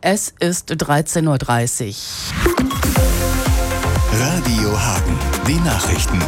Es ist 13:30 Uhr. Radio Hagen, die Nachrichten.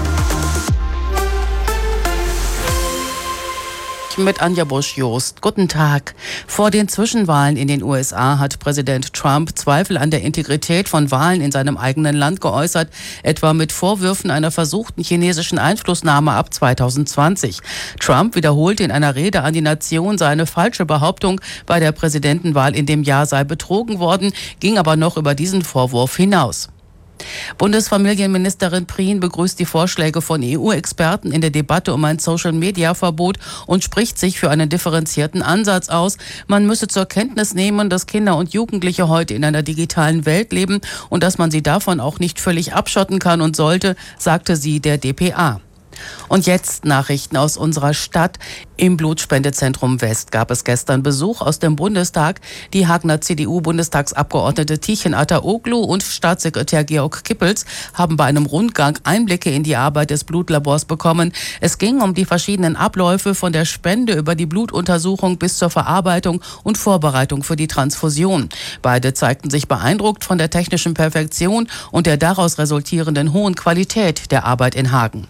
Mit Anja Busch-Jost. Guten Tag. Vor den Zwischenwahlen in den USA hat Präsident Trump Zweifel an der Integrität von Wahlen in seinem eigenen Land geäußert, etwa mit Vorwürfen einer versuchten chinesischen Einflussnahme ab 2020. Trump wiederholte in einer Rede an die Nation seine falsche Behauptung, bei der Präsidentenwahl in dem Jahr sei betrogen worden, ging aber noch über diesen Vorwurf hinaus. Bundesfamilienministerin Prien begrüßt die Vorschläge von EU-Experten in der Debatte um ein Social-Media-Verbot und spricht sich für einen differenzierten Ansatz aus. Man müsse zur Kenntnis nehmen, dass Kinder und Jugendliche heute in einer digitalen Welt leben und dass man sie davon auch nicht völlig abschotten kann und sollte, sagte sie der dpa. Und jetzt Nachrichten aus unserer Stadt. Im Blutspendezentrum West gab es gestern Besuch aus dem Bundestag. Die Hagener CDU-Bundestagsabgeordnete Tichen Ataoglu und Staatssekretär Georg Kippels haben bei einem Rundgang Einblicke in die Arbeit des Blutlabors bekommen. Es ging um die verschiedenen Abläufe von der Spende über die Blutuntersuchung bis zur Verarbeitung und Vorbereitung für die Transfusion. Beide zeigten sich beeindruckt von der technischen Perfektion und der daraus resultierenden hohen Qualität der Arbeit in Hagen.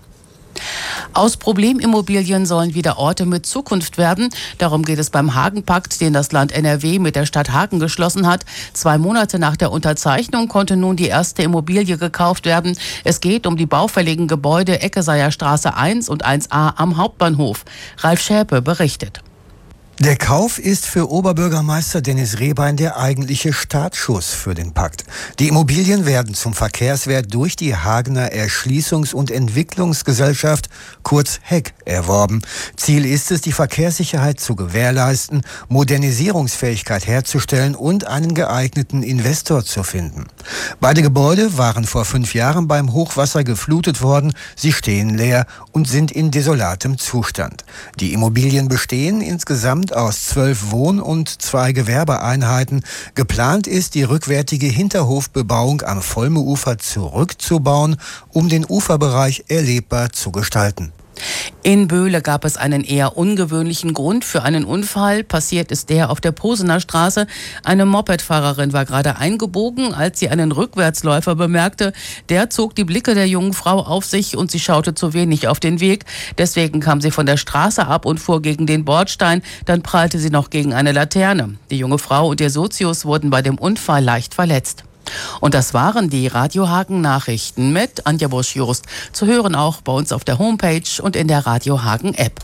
Aus Problemimmobilien sollen wieder Orte mit Zukunft werden. Darum geht es beim Hagenpakt, den das Land NRW mit der Stadt Hagen geschlossen hat. 2 Monate nach der Unterzeichnung konnte nun die erste Immobilie gekauft werden. Es geht um die baufälligen Gebäude Eckeseyer Straße 1 und 1a am Hauptbahnhof. Ralf Schäpe berichtet. Der Kauf ist für Oberbürgermeister Dennis Rehbein der eigentliche Startschuss für den Pakt. Die Immobilien werden zum Verkehrswert durch die Hagener Erschließungs- und Entwicklungsgesellschaft, kurz HEG, erworben. Ziel ist es, die Verkehrssicherheit zu gewährleisten, Modernisierungsfähigkeit herzustellen und einen geeigneten Investor zu finden. Beide Gebäude waren vor 5 Jahren beim Hochwasser geflutet worden. Sie stehen leer und sind in desolatem Zustand. Die Immobilien bestehen insgesamt aus 12 Wohn- und 2 Gewerbeeinheiten. Geplant ist, die rückwärtige Hinterhofbebauung am Volmeufer zurückzubauen, um den Uferbereich erlebbar zu gestalten. In Böhle gab es einen eher ungewöhnlichen Grund für einen Unfall. Passiert ist der auf der Posener Straße. Eine Mopedfahrerin war gerade eingebogen, als sie einen Rückwärtsläufer bemerkte. Der zog die Blicke der jungen Frau auf sich und sie schaute zu wenig auf den Weg. Deswegen kam sie von der Straße ab und fuhr gegen den Bordstein. Dann prallte sie noch gegen eine Laterne. Die junge Frau und ihr Sozius wurden bei dem Unfall leicht verletzt. Und das waren die Radio Hagen Nachrichten mit Anja Busch-Jost. Zu hören auch bei uns auf der Homepage und in der Radio Hagen App.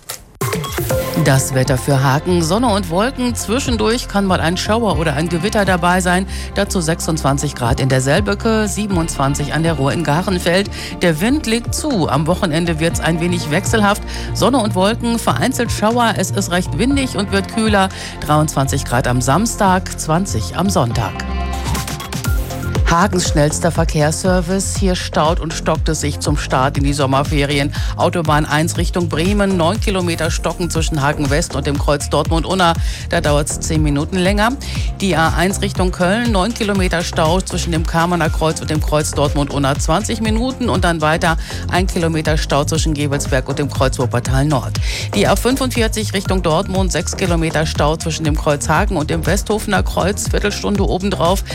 Das Wetter für Hagen: Sonne und Wolken. Zwischendurch kann mal ein Schauer oder ein Gewitter dabei sein. Dazu 26 Grad in der Selböcke, 27 an der Ruhr in Garenfeld. Der Wind legt zu. Am Wochenende wird es ein wenig wechselhaft. Sonne und Wolken, vereinzelt Schauer. Es ist recht windig und wird kühler. 23 Grad am Samstag, 20 am Sonntag. Hagens schnellster Verkehrsservice. Hier staut und stockt es sich zum Start in die Sommerferien. Autobahn 1 Richtung Bremen, 9 Kilometer Stocken zwischen Hagen West und dem Kreuz Dortmund-Unna. Da dauert es 10 Minuten länger. Die A1 Richtung Köln, 9 Kilometer Stau zwischen dem Kamener Kreuz und dem Kreuz Dortmund-Unna, 20 Minuten. Und dann weiter 1 Kilometer Stau zwischen Gevelsberg und dem Kreuz Wuppertal Nord. Die A45 Richtung Dortmund, 6 Kilometer Stau zwischen dem Kreuz Hagen und dem Westhofener Kreuz, Viertelstunde obendrauf.